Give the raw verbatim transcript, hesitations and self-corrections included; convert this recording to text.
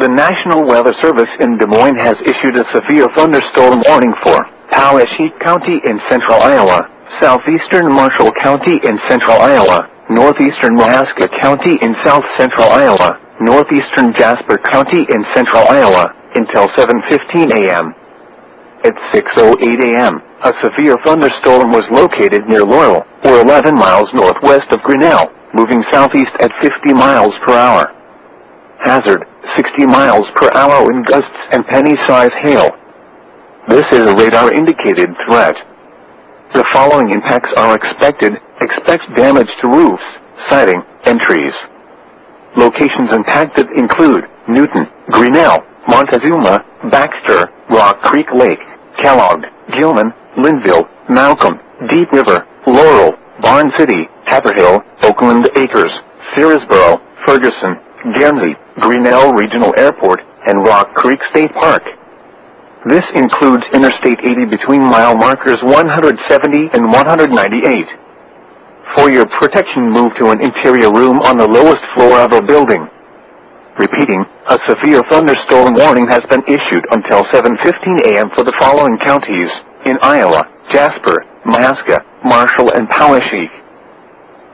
The National Weather Service in Des Moines has issued a severe thunderstorm warning for Poweshiek County in central Iowa, southeastern Marshall County in central Iowa, northeastern Mahaska County in south-central Iowa, northeastern Jasper County in central Iowa, until seven fifteen a m At six oh eight a m, a severe thunderstorm was located near Laurel, or eleven miles northwest of Grinnell, moving southeast at fifty miles per hour. Hazard, sixty miles per hour wind gusts and penny-size hail. This is a radar-indicated threat. The following impacts are expected. Expect damage to roofs, siding, and trees. Locations impacted include Newton, Grinnell, Montezuma, Baxter, Rock Creek Lake, Kellogg, Gilman, Linville, Malcolm, Deep River, Laurel, Barn City, Haverhill, Oakland Acres, Searsboro, Ferguson, Guernsey, Grinnell Regional Airport, and Rock Creek State Park. This includes Interstate eighty between mile markers one hundred seventy and one hundred ninety-eight. For your protection, move to an interior room on the lowest floor of a building. Repeating, a severe thunderstorm warning has been issued until seven fifteen a m for the following counties in Iowa: Jasper, Mahaska, Marshall, and Poweshiek.